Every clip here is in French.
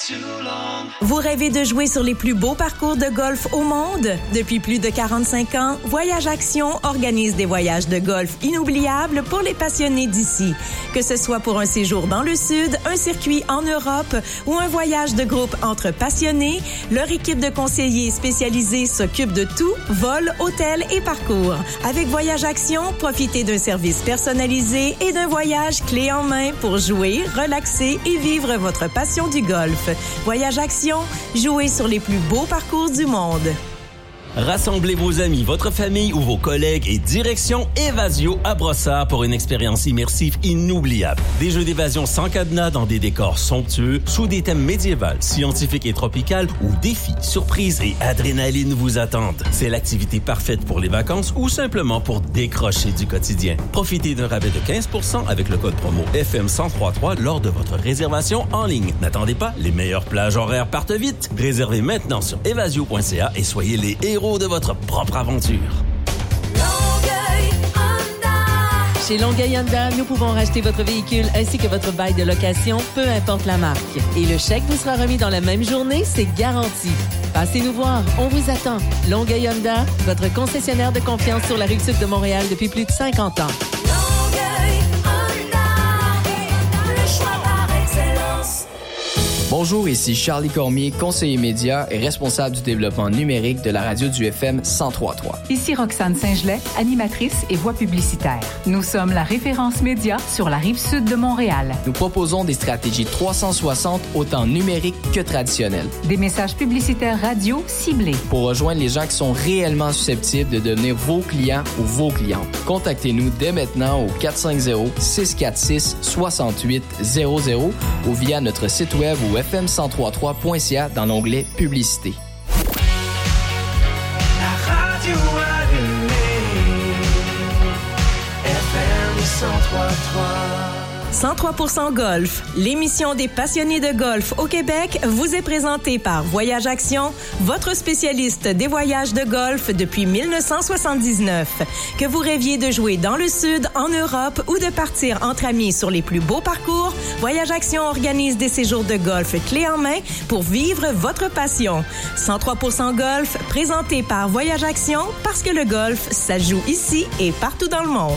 Vous rêvez de jouer sur les plus beaux parcours de golf au monde? Depuis plus de 45 ans, Voyage Action organise des voyages de golf inoubliables pour les passionnés d'ici. Que ce soit pour un séjour dans le Sud, un circuit en Europe ou un voyage de groupe entre passionnés, leur équipe de conseillers spécialisés s'occupe de tout, vol, hôtel et parcours. Avec Voyage Action, profitez d'un service personnalisé et d'un voyage clé en main pour jouer, relaxer et vivre votre passion du golf. Voyage Action, jouez sur les plus beaux parcours du monde. Rassemblez vos amis, votre famille ou vos collègues et direction Évasio à Brossard pour une expérience immersive inoubliable. Des jeux d'évasion sans cadenas dans des décors somptueux, sous des thèmes médiévaux, scientifiques et tropicaux où défis, surprises et adrénaline vous attendent. C'est l'activité parfaite pour les vacances ou simplement pour décrocher du quotidien. Profitez d'un rabais de 15% avec le code promo FM1033 lors de votre réservation en ligne. N'attendez pas, les meilleures plages horaires partent vite. Réservez maintenant sur evasio.ca et soyez les héros de votre propre aventure. Longueuil Honda. Chez Longueuil Honda, nous pouvons racheter votre véhicule ainsi que votre bail de location, peu importe la marque. Et le chèque vous sera remis dans la même journée, c'est garanti. Passez nous voir, on vous attend. Longueuil Honda, votre concessionnaire de confiance sur la Rive-Sud de Montréal depuis plus de 50 ans. Longueuil Honda. Le choix par excellence. Bonjour, ici Charlie Cormier, conseiller média et responsable du développement numérique de la radio du FM 103.3. Ici Roxane Saint-Gelais, animatrice et voix publicitaire. Nous sommes la référence média sur la Rive-Sud de Montréal. Nous proposons des stratégies 360 autant numériques que traditionnelles. Des messages publicitaires radio ciblés. Pour rejoindre les gens qui sont réellement susceptibles de devenir vos clients ou vos clientes. Contactez-nous dès maintenant au 450-646-6800 ou via notre site web ou fm1033.ca dans l'onglet Publicité. La radio allumée, FM 103% Golf, l'émission des passionnés de golf au Québec, vous est présentée par Voyage Action, votre spécialiste des voyages de golf depuis 1979. Que vous rêviez de jouer dans le Sud, en Europe ou de partir entre amis sur les plus beaux parcours, Voyage Action organise des séjours de golf clés en main pour vivre votre passion. 103% Golf, présenté par Voyage Action, parce que le golf, ça joue ici et partout dans le monde.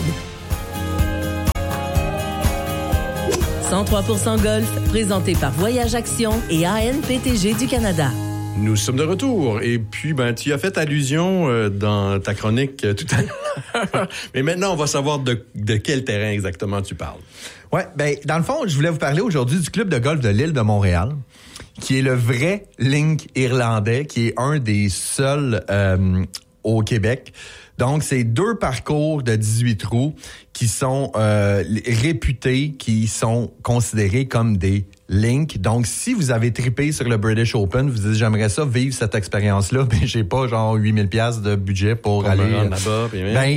103% Golf, présenté par Voyage Action et ANPTG du Canada. Nous sommes de retour. Et puis, tu as fait allusion dans ta chronique tout à l'heure. Mais maintenant, on va savoir de quel terrain exactement tu parles. Ouais, dans le fond, je voulais vous parler aujourd'hui du club de golf de l'île de Montréal, qui est le vrai Link irlandais, qui est un des seuls au Québec. Donc, c'est 2 parcours de 18 trous qui sont réputés, qui sont considérés comme des links. Donc, si vous avez trippé sur le British Open, vous dites, j'aimerais ça vivre cette expérience-là, mais j'ai pas genre 8000$ de budget pour aller là-bas.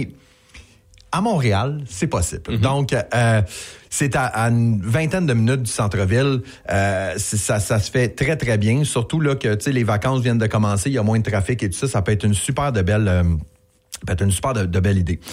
À Montréal, c'est possible. Mm-hmm. Donc, c'est à une vingtaine de minutes du centre-ville. Ça se fait très, très bien. Surtout là que, tu sais, les vacances viennent de commencer, il y a moins de trafic et tout ça. Ça peut être une super de belle... peut-être une super de belle idée.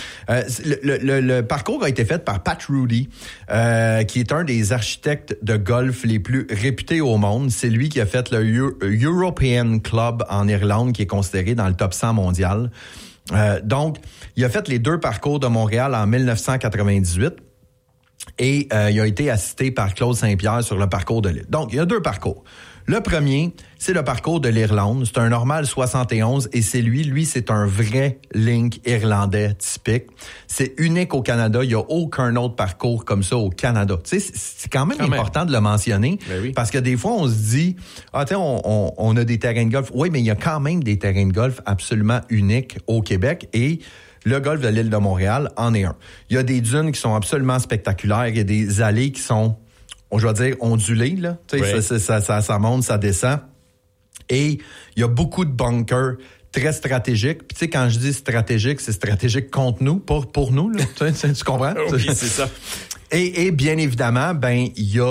Le parcours a été fait par Pat Rudy, qui est un des architectes de golf les plus réputés au monde. C'est lui qui a fait le European Club en Irlande, qui est considéré dans le top 100 mondial. Donc, il a fait les 2 parcours de Montréal en 1998 et il a été assisté par Claude Saint-Pierre sur le parcours de l'île. Donc, il y a 2 parcours. Le premier, c'est le parcours de l'Irlande. C'est un normal 71 et c'est lui, c'est un vrai link irlandais typique. C'est unique au Canada. Il n'y a aucun autre parcours comme ça au Canada. Tu sais, c'est quand même important de le mentionner parce que des fois, on se dit, on a des terrains de golf. Oui, mais il y a quand même des terrains de golf absolument uniques au Québec et le golf de l'île de Montréal en est un. Il y a des dunes qui sont absolument spectaculaires. Il y a des allées qui sont... je vais dire ondulé, là. Tu sais, ça monte, ça descend. Et il y a beaucoup de bunkers très stratégiques. Puis tu sais, quand je dis stratégique, c'est stratégique contre nous, pas pour nous, là. Tu comprends? Oui, c'est ça. Et bien évidemment, il y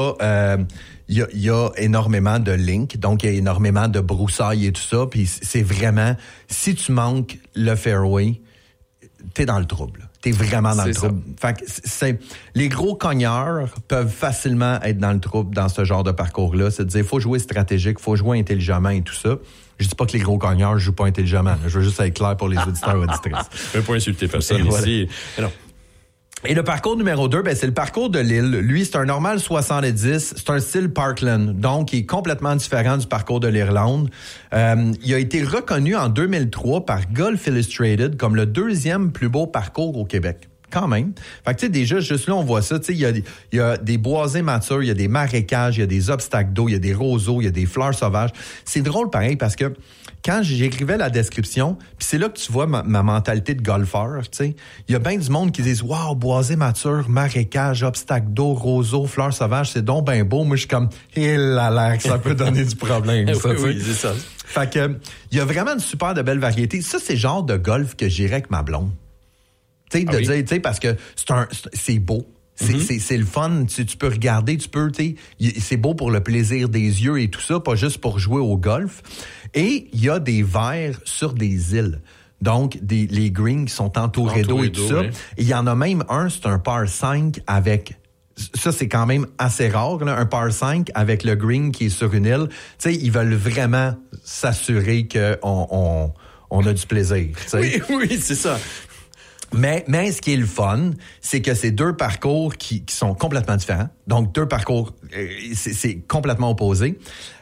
a énormément de links, donc il y a énormément de broussailles et tout ça. Puis c'est vraiment, si tu manques le fairway, t'es dans le trouble. t'es vraiment dans le C'est ça. trouble. Fait que les gros cogneurs peuvent facilement être dans le trouble dans ce genre de parcours-là. C'est de dire, faut jouer stratégique, faut jouer intelligemment et tout ça. Je dis pas que les gros cogneurs jouent pas intelligemment. Je veux juste être clair pour les auditeurs et auditrices. Je ne veux pas insulter personne Et voilà. ici. Alors, Et le parcours numéro 2, c'est le parcours de l'île. Lui, c'est un normal 70. C'est un style Parkland. Donc, il est complètement différent du parcours de l'Irlande. Il a été reconnu en 2003 par Golf Illustrated comme le 2e plus beau parcours au Québec. Quand même. Fait que, tu sais, déjà, juste là, on voit ça. Tu sais, il y a des boisés matures, il y a des marécages, il y a des obstacles d'eau, il y a des roseaux, il y a des fleurs sauvages. C'est drôle, pareil, parce que quand j'écrivais la description, puis c'est là que tu vois ma mentalité de golfeur, tu sais. Il y a bien du monde qui disent « Wow, boisé mature, marécage, obstacles d'eau, roseaux, fleurs sauvages, c'est donc bien beau. » Moi, je suis comme « Eh là là, que ça peut donner du problème. » ça, oui, c'est ça. Fait que, il y a vraiment une super de belle variété. Ça, c'est le genre de golf que j'irais avec ma blonde. Tu sais, de dire, tu sais, parce que c'est beau. C'est le fun. Tu peux regarder, tu peux, tu sais, c'est beau pour le plaisir des yeux et tout ça, pas juste pour jouer au golf. Et il y a des verres sur des îles. Donc, les greens qui sont entourés d'eau et tout ça. Ouais. Et il y en a même un, c'est un par 5 avec... Ça, c'est quand même assez rare, là, un par 5 avec le green qui est sur une île. Tu sais, ils veulent vraiment s'assurer qu'on a du plaisir. Oui, oui, c'est ça. Mais ce qui est le fun, c'est que c'est 2 parcours qui sont complètement différents. Donc, 2 parcours, c'est complètement opposé.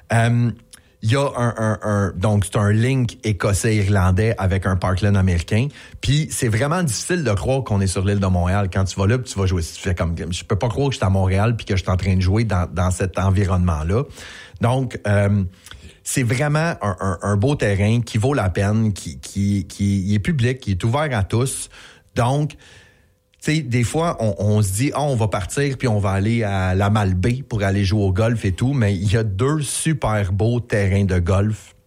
Il y a donc c'est un link écossais-irlandais avec un Parkland américain. Puis c'est vraiment difficile de croire qu'on est sur l'île de Montréal. Quand tu vas là, puis tu vas jouer, tu fais comme, je peux pas croire que je suis à Montréal puis que je suis en train de jouer dans cet environnement-là. Donc, c'est vraiment un beau terrain qui vaut la peine, qui est public, qui est ouvert à tous. Donc, tu sais, des fois, on se dit, on va partir puis on va aller à la Malbaie pour aller jouer au golf et tout, mais il y a 2 super beaux terrains de golf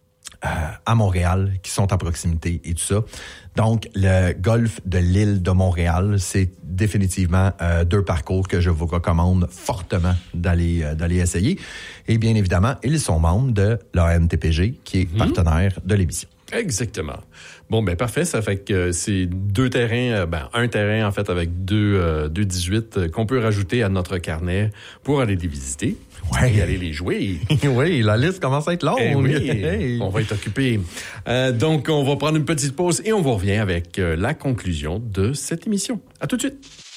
à Montréal qui sont à proximité et tout ça. Donc, le golf de l'île de Montréal, c'est définitivement 2 parcours que je vous recommande fortement d'aller essayer. Et bien évidemment, ils sont membres de l'ANTPG, qui est partenaire de l'émission. Exactement. Bon, ben parfait. Ça fait que c'est 2 terrains, un terrain en fait avec 2 18 qu'on peut rajouter à notre carnet pour aller les visiter et aller les jouer. Oui, la liste commence à être longue. Eh oui, Hey. on va être occupé. Donc, on va prendre une petite pause et on vous revient avec la conclusion de cette émission. À tout de suite.